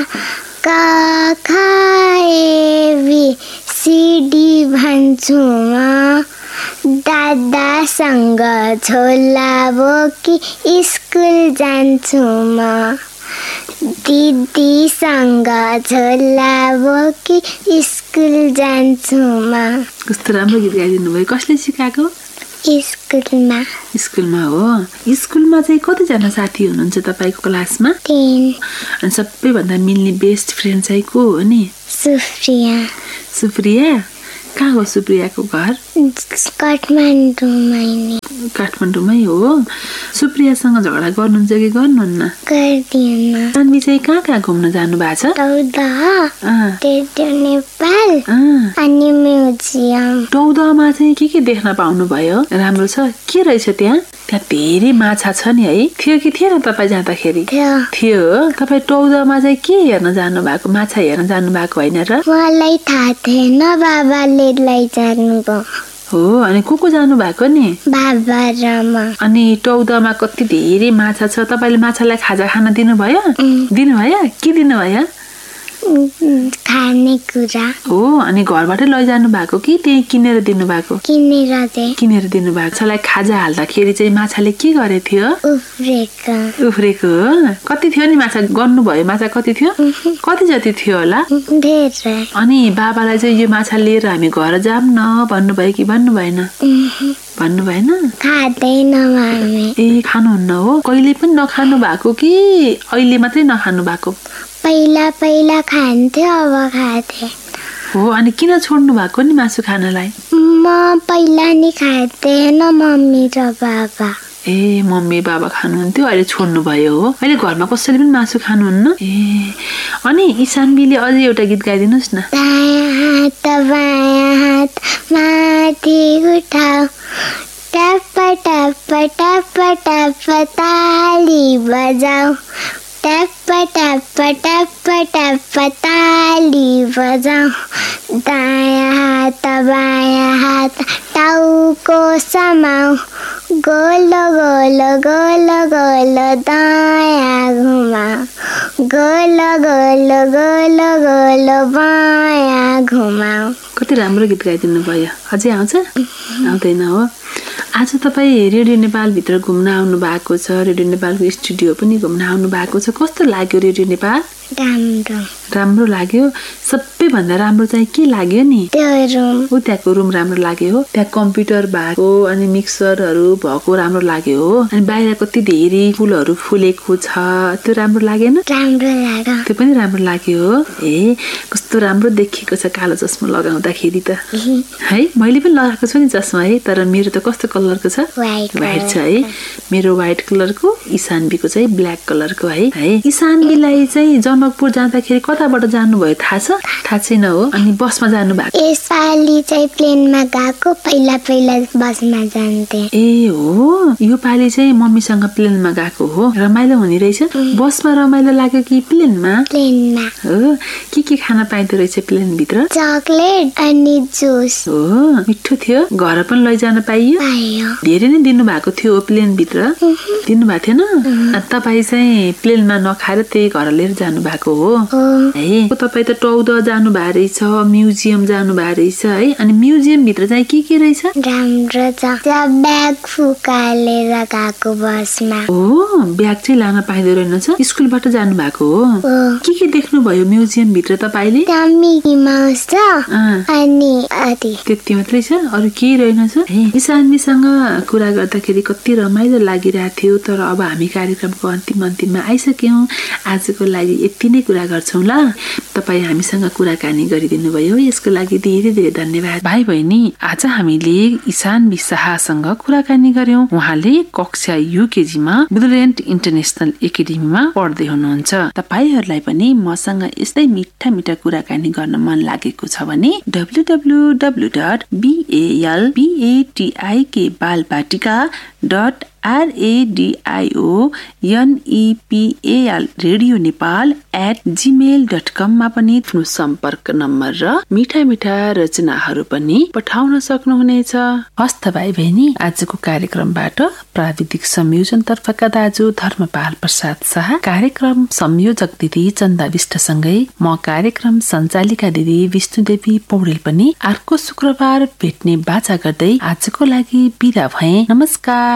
क ख A B C D भन्छु म दादासँग झोला बोकी स्कुल जान्छु म दिदीसँग झोला बोकी स्कुल जान्छु म। कस्तो राम्रो गीत गाइदिनु भयो। कसले सिकाएको? स्कुलमा हो। स्कुलमा चाहिँ कतिजना साथी हुनुहुन्छ तपाईँको क्लासमा? 3। अनि सबैभन्दा मिल्ने बेस्ट फ्रेन्ड चाहिँ को हो नि? सुप्रिया। कहाँ हो सुप्रियाको घर? काठमाडौँमै हो। सुप्रियासँग झगडा गर्नुहुन्छ कि गर्नुहुन्न? गर्दिन। सान्वी चाहिँ कहाँ घुम्न जानु भएको छ? नेपाल अनि म्युजियम। टौदहमा चाहिँ के देख्न पाउनु भयो? राम्रो छ। के रहेछ त्यहाँ? त्यहाँ धेरै माछा छ नि है? थियो कि थिएन तपाईँ जाँदाखेरि? थियो। तपाईँ टौदहमा चाहिँ के हेर्न जानु भएको? माछा हेर्न जानु भएको होइन र? मलाई थाहा थिएन, बाबाले लैजानु भयो। हो। अनि को जानु भएको नि? बाबा र म। अनि टौदहमा कति धेरै माछा छ। तपाईँले माछालाई खाजा खान दिनुभयो? दिनुभयो? के दिनुभयो? खानेकुरा हो। अनि घरबाटै लैजानु भएको कि त्यही किनेर दिनु भएको? किनेर दिनु भएको। माछालाई खाजा हाल्दाखेरि चाहिँ माछाले के गरे थियो? उफ्रेको हो। कति थियो नि माछा गर्नुभयो? माछा कति थियो? कति जति थियो होला? धेरै। अनि बाबालाई चाहिँ यो माछा लिएर हामी घर जाम न भन्नुभयो कि भन्नु भएन? भन्नु भएन? खाँदैन हामी। ए खानुहुन्न हो? कहिले पनि नखानु भएको कि अहिले मात्रै नखानु भएको? पहिला खान्थे, अब खाथे। हो। अनि किन छोड्नु भएको नि मासु खानलाई? म पहिला नि खाँदैन, मम्मी र बाबा। ए मम्मी बाबा खानुहुन्थ्यो, अहिले छोड्नु भयो हो। अहिले घरमा कसैले पनि मासु खानुहुन्न? ए अनि इसानबीले अझै एउटा गीत गाइदिनुहोस् न। दायाँ हात बायाँ हात माथि उठाऊ, टप टप टप टप ताली बजाऊ, टप टप टप टप ताली बजाऊ। दायाँ हात बायाँ हात टाउको समाऊ, गोलो गोलो गोलो गोलो दायाँ घुमाऊ, गोलो गोलो गोलो गोलो बायाँ घुमाऊ। कति राम्रो गीत गाइदिनु भयो। अझै आउँछ? आउँदैन हो। आज तपाईँ रेडियो नेपालभित्र घुम्न आउनु भएको छ। रेडियो नेपालको स्टुडियो पनि घुम्न आउनु भएको छ। कस्तो लाग्यो रेडियो नेपाल? राम्रो लाग्यो। सबैभन्दा राम्रो चाहिँ के लाग्यो नि? त्यहाँको रुम राम्रो लाग्यो हो। त्यहाँ कम्प्युटर भएको अनि मिक्सरहरू भएको राम्रो लाग्यो हो। अनि बाहिर कति धेरै फुलहरू फुलेको छ, त्यो राम्रो लागेन? त्यो पनि राम्रो लाग्यो हो। ए कस्तो राम्रो देखिएको छ कालो चस्मा लगाउँदाखेरि त है। मैले पनि लगाएको छु नि चस्मा है, तर मेरो त कस्तो कलरको छ? व्हाइट छ है। मेरो व्हाइट कलरको, इसानबीको चाहिँ ब्ल्याक कलरको है। इसानबीलाई चाहिँ जनकपुर जाँदाखेरि कताबाट जानुभयो थाहा छ? थाहा छैन हो। अनि बसमा जानु भएको? यसपालि चाहिँ प्लेनमा गएको, पहिला बसमा जान्थे। ए हो। यो पालि चाहिँ मम्मीसँग प्लेनमा गएको हो। रमाइलो हुने रहेछ। बसमा रमाइलो लाग्यो कि प्लेनमा? प्लेनमा हो। के खान पाइदो रहेछ प्लेन भित्र? चकलेट अनि जुस हो। मिठो थियो। घर पनि लैजान पाइयो? धेरै नै दिनु भएको थियो प्लेन भित्र? दिनु भएको थिएन? तपाईँ चाहिँ प्लेनमा नखाएर त्यही घर लिएर जानु भएको हो है। तपाईँ त टौदह जानु भएको रहेछ, म्युजियम जानु भएको रहेछ है। अनि म्युजियम भित्र चाहिँ के रहेछ? राम्रो छ। ब्याग फुकालेर गएको बसमा हो। ब्याग चाहिँ लान पाइँदो रहेनछ? स्कुलबाट जानु भएको हो। के देख्नु भयो म्युजियम भित्र तपाईँले? त्यहाँ मिकी माउस छ अनि त्यति मात्रै छ, अरू केही रहेनछ? इसानबीसँग कुरा गर्दाखेरि कति रमाइलो लागिरहेको थियो। तर अब हामी कार्यक्रमको अन्तिममा आइसक्यौं। आजको लागि यति नै कुरा गर्छौं ल। तपाईँ हामीसँग कुराकानी गरिदिनु भयो, यसको लागि धेरै धेरै धन्यवाद। भाइ बहिनी, आज हामीले इसानबी शाहसँग कुराकानी गर्यौं। उहाँले कक्षा युकेजीमा ब्रिलियन्ट इन्टरनेशनल एकाडेमीमा पढ्दै हुनुहुन्छ। तपाईहरुलाई पनि मसँग यस्तै मिठा मिठा कुराकानी गर्न मन लागेको छ भने www.balbatika.org RADIONEPAL radio Nepal @gmail.com मा पनि आफ्नो सम्पर्क नम्बर र मिठा मिठा रचनाहरू पनि पठाउन सक्नुहुनेछ। हस्त भाइ बहिनी, आजको कार्यक्रमबाट प्राविधिक संयोजन तर्फका दाजु धर्मपाल प्रसाद शाह, कार्यक्रम संयोजक दिदी चन्दा विष्टसँगै म कार्यक्रम सञ्चालिका दिदी विष्णुदेवी पौडेल पनि अर्को शुक्रबार भेट्ने बाचा गर्दै आजको लागि बिदा भए। नमस्कार।